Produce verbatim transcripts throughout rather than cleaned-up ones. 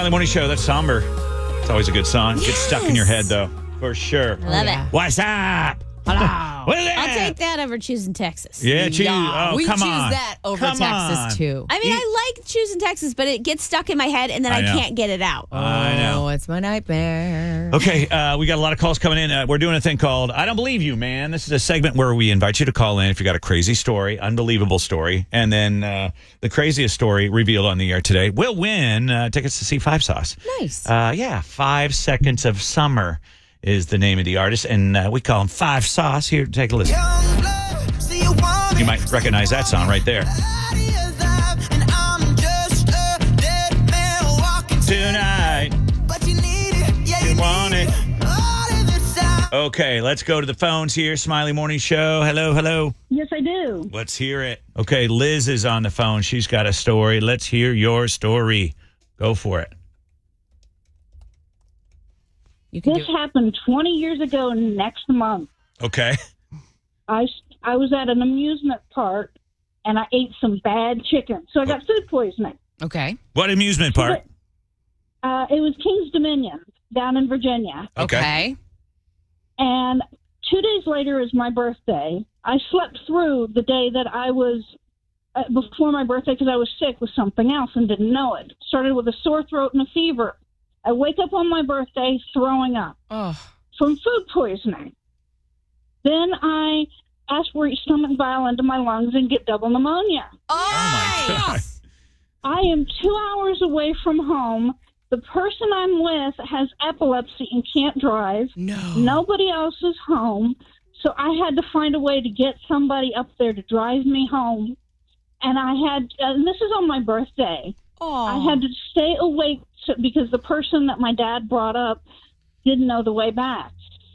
Smiley Morning Show. That's somber. It's always a good song. Yes. Gets stuck in your head, though, for sure. I love yeah. it. What's up? Hello. What is that? I'll take that over choosing Texas. Yeah, choose. Yeah, oh, we come choose on. that over come Texas, on. too. I mean, I like choosing Texas, but it gets stuck in my head, and then I, I know. can't get it out. I know. Oh, it's my nightmare. Okay, uh, we got a lot of calls coming in. Uh, we're doing a thing called I Don't Believe You, Man. This is a segment where we invite you to call in if you got a crazy story, unbelievable story, and then uh, the craziest story revealed on the air today will win uh, tickets to see Five Sauce. Nice. Uh, yeah, Five Seconds of Summer is the name of the artist, and uh, we call him Five Sauce. Here, take a listen. You might recognize that song right there. Tonight, you want it. Okay, let's go to the phones here. Smiley Morning Show. Hello, hello. Yes, I do. Let's hear it. Okay, Liz is on the phone. She's got a story. Let's hear your story. Go for it. You can This do it. happened twenty years ago next month. Okay. I, I was at an amusement park, and I ate some bad chicken. So I got food poisoning. Okay. What amusement park? Uh, it was King's Dominion down in Virginia. Okay. Okay. And two days later is my birthday. I slept through the day that I was, uh, before my birthday, because I was sick with something else and didn't know it. Started with a sore throat and a fever. I wake up on my birthday throwing up Oh. from food poisoning. Then I aspirate stomach bile into my lungs and get double pneumonia. Oh, my God. I am two hours away from home. The person I'm with has epilepsy and can't drive. No. Nobody else is home. So I had to find a way to get somebody up there to drive me home. And I had, and this is on my birthday. Oh. I had to stay awake so, because the person that my dad brought up didn't know the way back.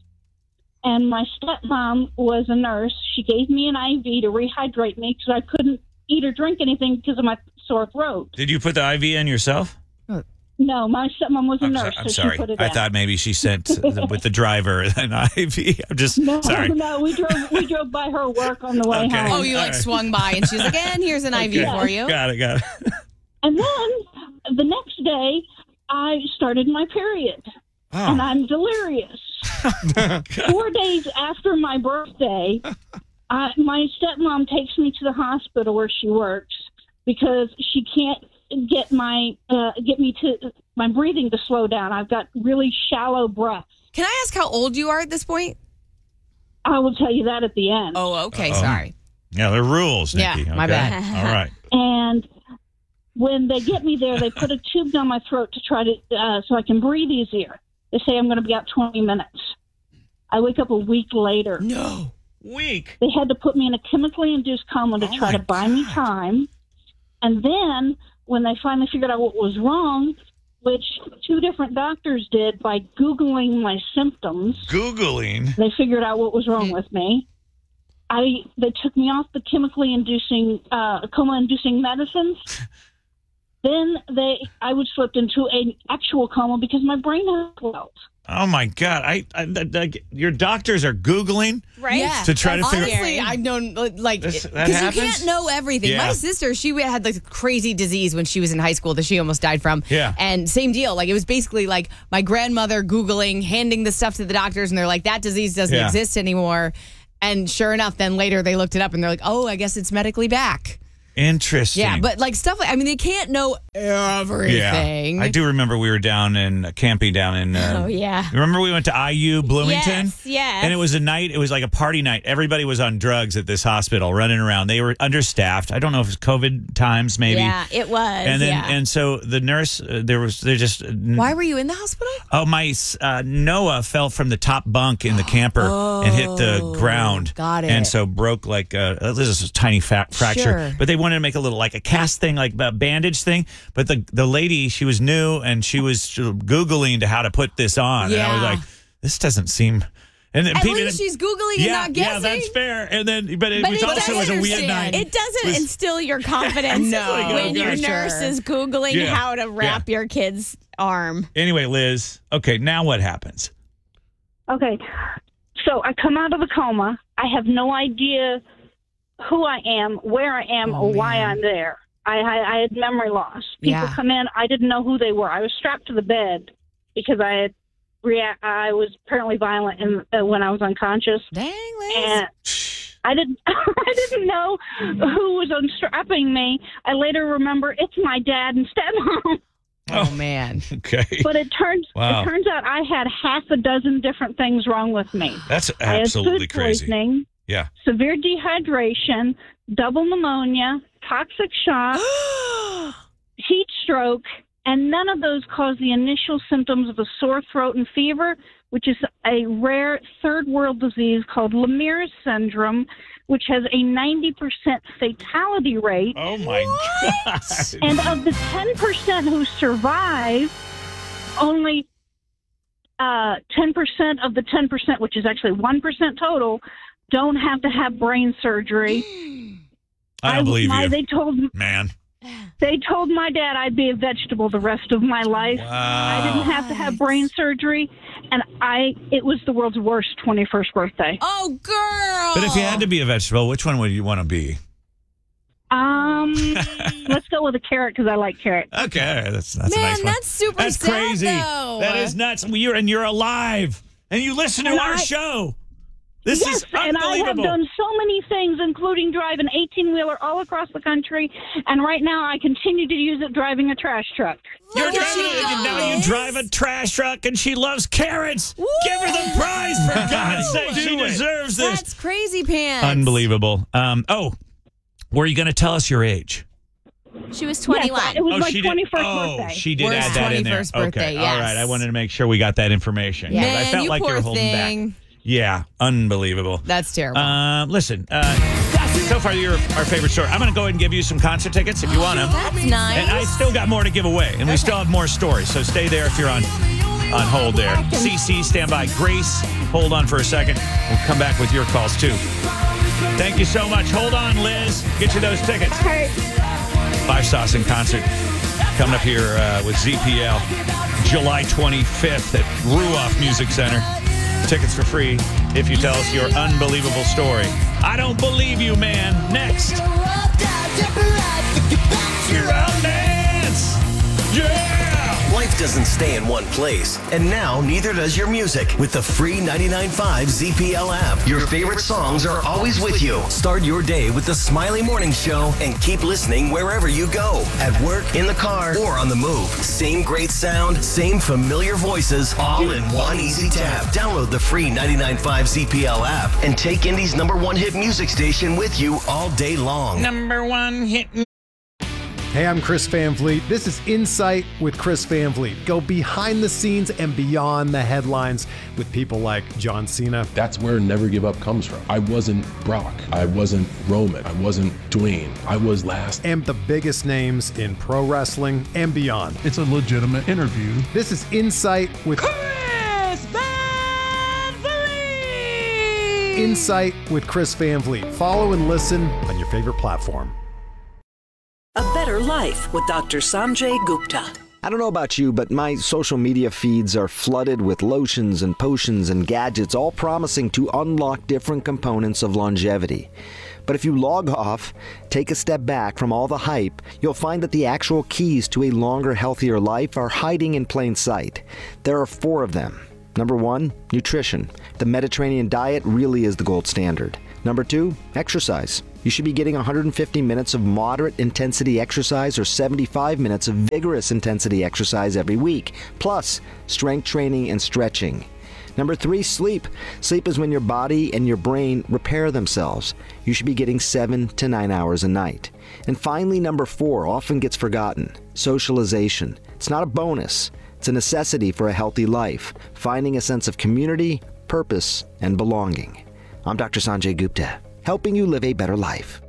And my stepmom was a nurse. She gave me an I V to rehydrate me because I couldn't eat or drink anything because of my sore throat. Did you put the I V in yourself? No, my stepmom was a I'm, nurse. so, I'm so sorry. She put it I in. thought maybe she sent the, with the driver an I V. I'm just No, sorry. no, we drove we drove by her work on the way Okay. home. Oh, you like All right. swung by and she was like, and here's an I V Okay. for you. Got it, got it. And then the next day, I started my period, and Oh, I'm delirious. Four days after my birthday, I, my stepmom takes me to the hospital where she works because she can't get my uh, get me to my breathing to slow down. I've got really shallow breath. Can I ask how old you are at this point? I will tell you that at the end. Oh, okay. Uh-oh. Sorry. yeah, there are rules, Yeah, Nikki. my okay? bad. All right. And when they get me there, they put a tube down my throat to try to uh, so I can breathe easier. They say I'm going to be out twenty minutes. I wake up a week later. No. Weak. They had to put me in a chemically induced coma to Oh, try my to buy me God. time. And then when they finally figured out what was wrong, which two different doctors did by Googling my symptoms, Googling. they figured out what was wrong with me. I they took me off the chemically inducing uh, coma inducing medicines. Then they I was slipped into an actual coma because my brain had swelled. Oh, my God. I, I, I, I Your doctors are Googling? Right? Yeah. To try to figure- Honestly, I've known, like, This- because that you happens? can't know everything. Yeah. My sister, she had like a crazy disease when she was in high school that she almost died from. Yeah. And same deal. Like, it was basically like my grandmother Googling, handing the stuff to the doctors, and they're like, that disease doesn't Yeah. exist anymore. And sure enough, then later they looked it up and they're like, oh, I guess it's medically back. Interesting. Yeah, but like stuff like, I mean, they can't know everything. Yeah. I do remember we were down in uh, camping down in. Uh, Oh, yeah. Remember we went to I U Bloomington? Yes, yes. And it was a night, it was like a party night. Everybody was on drugs at this hospital running around. They were understaffed. I don't know if it was COVID times maybe. Yeah, it was. And then, yeah. and so the nurse, uh, there was, they just. Why were you in the hospital? Oh, my uh, Noah fell from the top bunk in the camper and hit the ground. got it. And so broke like a, this is a tiny fat fracture. Sure. But they wanted to make a little like a cast thing, like a bandage thing. But the the lady, she was new and she was Googling to how to put this on. And I was Yeah. like, this doesn't seem. And then At people, least she's Googling and yeah, not guessing. yeah, that's fair. And then, but it But was it also was a weird understand. night. It doesn't was- instill your confidence No, when oh, your gosh. nurse Sure. is Googling Yeah. how to wrap your kid's arm. Anyway, Liz. Okay, now what happens? Okay, so I come out of the coma. I have no idea who I am, where I am, Oh, or why man. I'm there. I, I, I had memory loss. People Yeah. come in. I didn't know who they were. I was strapped to the bed because I had react. I was apparently violent in, uh, when I was unconscious, Dang, Liz. and I didn't. I didn't know who was unstrapping me. I later remember it's my dad and stepmom. Oh, man. Okay. But it turns Wow. it turns out I had half a dozen different things wrong with me. That's I had absolutely food crazy. poisoning, Yeah. severe dehydration, double pneumonia, toxic shock, heat stroke, and none of those cause the initial symptoms of a sore throat and fever, which is a rare third world disease called Lemire syndrome, which has a ninety percent fatality rate. Oh, my God. And of the ten percent who survive, only uh, ten percent of the ten percent, which is actually one percent total, don't have to have brain surgery. I don't believe my, you, They told man. they told my dad I'd be a vegetable the rest of my life. Wow. I didn't have to have brain surgery, and I it was the world's worst twenty-first birthday. Oh, girl. But if you had to be a vegetable, which one would you want to be? Um, let's go with a carrot because I like carrot. Okay, that's that's Man, a nice one. that's super That's sad, crazy. though. That is nuts. You're and you're alive, and you listen to And our I- show. This Yes, is and I have unbelievable. done so many things, including drive an eighteen-wheeler all across the country, and right now I continue to use it driving a trash truck. You're Look at driving you a, go, now you Liz. drive a trash truck, and she loves carrots. Woo! Give her the prize, for God's sake. She Do it. deserves this. That's crazy pants. Unbelievable. Um, oh, were you going to tell us your age? She was Yes, twenty-one. it was Oh, my she did. twenty-first Oh, birthday. she did Worst add that in there. twenty-first birthday, Okay, all right. yes. I wanted to make sure we got that information. Man, I felt you like you poor were holding thing. back. Yeah, unbelievable. That's terrible. Um, listen, uh, so far you're our favorite story. I'm going to go ahead and give you some concert tickets if you want them. That's nice. And I still got more to give away, and we still have more stories. So stay there if you're on on hold there. C C, stand by. Grace, hold on for a second. We'll come back with your calls too. Thank you so much. Hold on, Liz. Get you those tickets. Five Sauce in concert coming up here uh, with Z P L July twenty-fifth at Ruoff Music Center. Tickets for free if you tell us your unbelievable story. I don't believe you, man. Next. You're out, dance. Yeah. Life doesn't stay in one place, and now neither does your music with the free ninety-nine point five Z P L app. Your favorite songs are always with you. Start your day with the Smiley Morning Show and keep listening wherever you go, at work, in the car, or on the move. Same great sound, same familiar voices, all in one easy tap. Download the free ninety-nine point five Z P L app and take Indy's number one hit music station with you all day long. Number one hit. Hey, I'm Chris Van Vliet. This is Insight with Chris Van Vliet. Go behind the scenes and beyond the headlines with people like John Cena. That's where Never Give Up comes from. I wasn't Brock. I wasn't Roman. I wasn't Dwayne. I was last. And the biggest names in pro wrestling and beyond. It's a legitimate interview. This is Insight with Chris Van Vliet. Insight with Chris Van Vliet. Follow and listen on your favorite platform. A Better Life with Doctor Sanjay Gupta. I don't know about you, but my social media feeds are flooded with lotions and potions and gadgets, all promising to unlock different components of longevity. But if you log off, take a step back from all the hype, you'll find that the actual keys to a longer, healthier life are hiding in plain sight. There are four of them. Number one, nutrition. The Mediterranean diet really is the gold standard. Number two, exercise. You should be getting one hundred fifty minutes of moderate intensity exercise or seventy-five minutes of vigorous intensity exercise every week, plus strength training and stretching. Number three, sleep. Sleep is when your body and your brain repair themselves. You should be getting seven to nine hours a night. And finally, number four often gets forgotten, socialization. It's not a bonus. It's a necessity for a healthy life, finding a sense of community, purpose, and belonging. I'm Doctor Sanjay Gupta, helping you live a better life.